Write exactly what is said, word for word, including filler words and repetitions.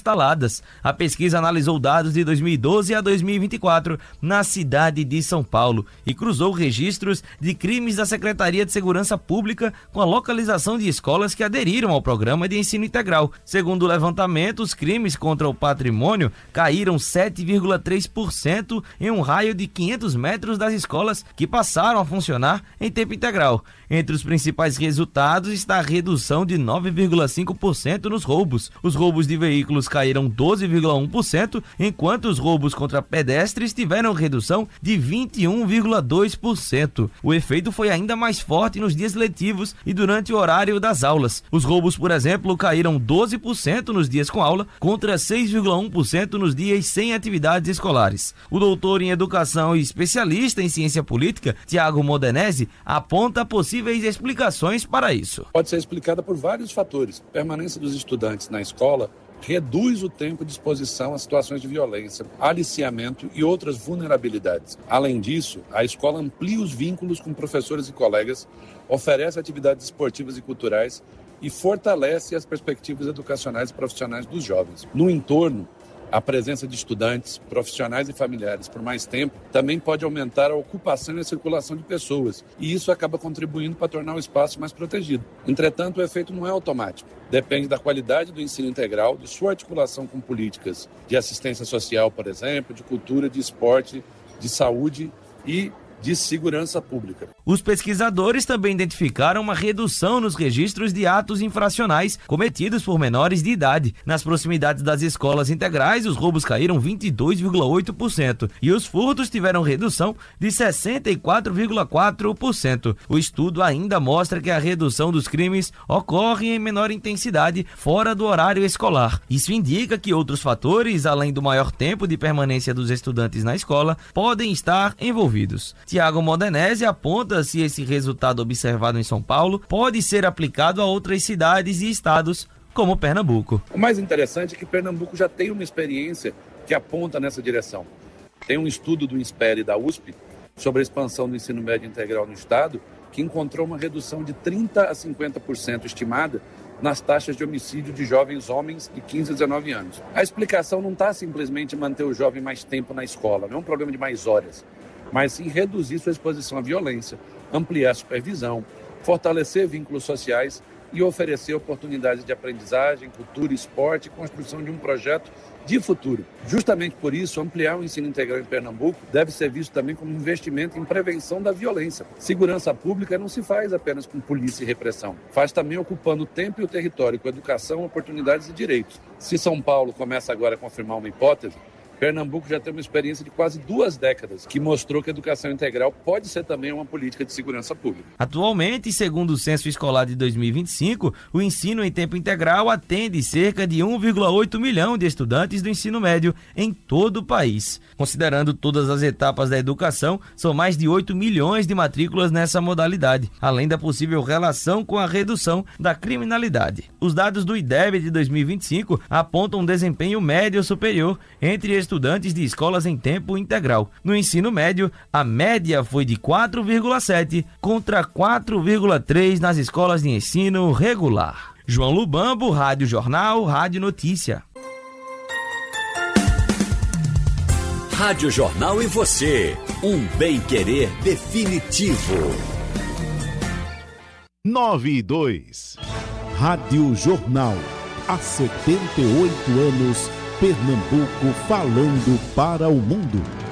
instaladas. A pesquisa analisou dados de dois mil e doze a dois mil e vinte e quatro na cidade de São Paulo e cruzou registros de crimes da Secretaria de Segurança Pública com a localização de escolas que aderiram ao programa de ensino integral. Segundo o levantamento, os crimes contra o patrimônio caíram sete vírgula três por cento em um raio de quinhentos metros das escolas que passaram a funcionar em tempo integral. Entre os principais resultados está a redução de nove vírgula cinco por cento nos roubos. Os roubos de veículos caíram doze vírgula um por cento, enquanto os roubos contra pedestres tiveram redução de vinte e um vírgula dois por cento. O efeito foi ainda mais forte nos dias letivos e durante o horário das aulas. Os roubos, por exemplo, caíram doze por cento nos dias com aula, contra seis vírgula um por cento nos dias sem atividades escolares. O doutor em educação e especialista em ciência política, Tiago Modenese, aponta possíveis explicações para isso. Pode ser explicada por vários fatores. A permanência dos estudantes na escola reduz o tempo de exposição a situações de violência, aliciamento e outras vulnerabilidades. Além disso, a escola amplia os vínculos com professores e colegas, oferece atividades esportivas e culturais e fortalece as perspectivas educacionais e profissionais dos jovens. No entorno, a presença de estudantes, profissionais e familiares por mais tempo também pode aumentar a ocupação e a circulação de pessoas, e isso acaba contribuindo para tornar o espaço mais protegido. Entretanto, o efeito não é automático. Depende da qualidade do ensino integral, de sua articulação com políticas de assistência social, por exemplo, de cultura, de esporte, de saúde e de segurança pública. Os pesquisadores também identificaram uma redução nos registros de atos infracionais cometidos por menores de idade. Nas proximidades das escolas integrais, os roubos caíram vinte e dois vírgula oito por cento e os furtos tiveram redução de sessenta e quatro vírgula quatro por cento. O estudo ainda mostra que a redução dos crimes ocorre em menor intensidade fora do horário escolar. Isso indica que outros fatores, além do maior tempo de permanência dos estudantes na escola, podem estar envolvidos. Tiago Modenese aponta se esse resultado observado em São Paulo pode ser aplicado a outras cidades e estados, como Pernambuco. O mais interessante é que Pernambuco já tem uma experiência que aponta nessa direção. Tem um estudo do INSPER e da U S P sobre a expansão do ensino médio integral no estado, que encontrou uma redução de trinta a cinquenta por cento estimada nas taxas de homicídio de jovens homens de quinze a dezenove anos. A explicação não está simplesmente em manter o jovem mais tempo na escola, não é um problema de mais horas, mas sim reduzir sua exposição à violência, ampliar a supervisão, fortalecer vínculos sociais e oferecer oportunidades de aprendizagem, cultura, esporte e construção de um projeto de futuro. Justamente por isso, ampliar o ensino integral em Pernambuco deve ser visto também como investimento em prevenção da violência. Segurança pública não se faz apenas com polícia e repressão, faz também ocupando o tempo e o território com educação, oportunidades e direitos. Se São Paulo começa agora a confirmar uma hipótese, Pernambuco já tem uma experiência de quase duas décadas que mostrou que a educação integral pode ser também uma política de segurança pública. Atualmente, segundo o Censo Escolar de dois mil e vinte e cinco, o ensino em tempo integral atende cerca de um vírgula oito milhão de estudantes do ensino médio em todo o país. Considerando todas as etapas da educação, são mais de oito milhões de matrículas nessa modalidade, além da possível relação com a redução da criminalidade. Os dados do IDEB de dois mil e vinte e cinco apontam um desempenho médio superior entre estudantes de escolas em tempo integral. No ensino médio, a média foi de quatro vírgula sete contra quatro vírgula três nas escolas de ensino regular. João Lubambo, Rádio Jornal, Rádio Notícia. Rádio Jornal e você, um bem-querer definitivo. nove e dois. Rádio Jornal. Há setenta e oito anos, Pernambuco falando para o mundo.